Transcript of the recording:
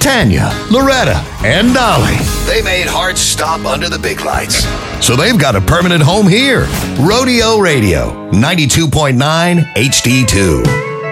Tanya, Loretta, and Dolly. They made Hearts stop under the big lights. So they've got a permanent home here. Rodeo Radio, 92.9 HD2.